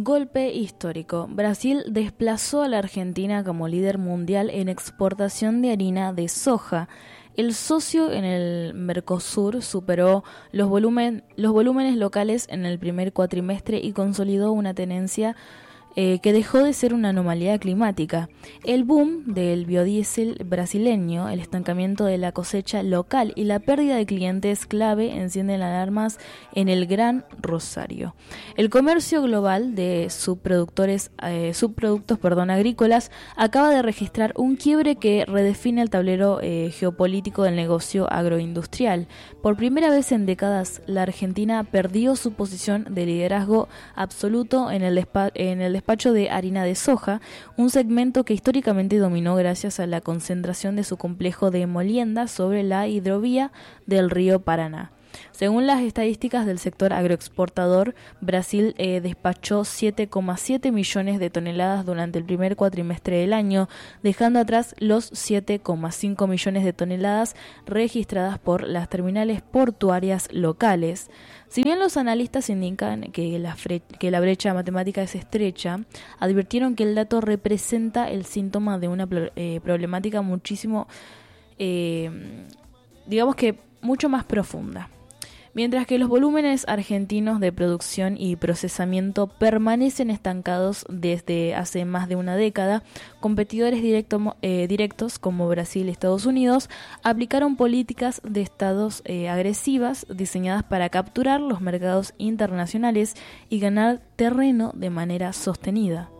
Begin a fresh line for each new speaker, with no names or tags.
Golpe histórico. Brasil desplazó a la Argentina como líder mundial en exportación de harina de soja. El socio en el Mercosur superó los volúmenes locales en el primer cuatrimestre y consolidó una tendencia que dejó de ser una anomalía climática. El boom del biodiesel brasileño, el estancamiento de la cosecha local y la pérdida de clientes clave encienden alarmas en el Gran Rosario. El comercio global de subproductos agrícolas acaba de registrar un quiebre que redefine el tablero geopolítico del negocio agroindustrial. Por primera vez en décadas, la Argentina perdió su posición de liderazgo absoluto en el despacho de harina de soja, un segmento que históricamente dominó gracias a la concentración de su complejo de molienda sobre la hidrovía del río Paraná. Según las estadísticas del sector agroexportador, Brasil despachó 7,7 millones de toneladas durante el primer cuatrimestre del año, dejando atrás los 7,5 millones de toneladas registradas por las terminales portuarias locales. Si bien los analistas indican que la brecha matemática es estrecha, advirtieron que el dato representa el síntoma de una problemática muchísimo, mucho más profunda. Mientras que los volúmenes argentinos de producción y procesamiento permanecen estancados desde hace más de una década, competidores directos como Brasil y Estados Unidos aplicaron políticas de estados agresivas diseñadas para capturar los mercados internacionales y ganar terreno de manera sostenida.